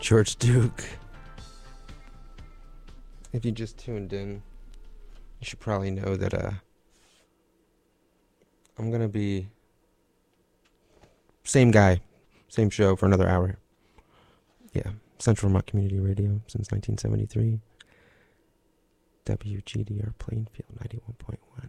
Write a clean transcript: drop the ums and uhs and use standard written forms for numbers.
George Duke. If you just tuned in, you should probably know that I'm gonna be same guy, same show for another hour. Yeah, Central Vermont Community Radio since 1973. WGDR Plainfield 91.1.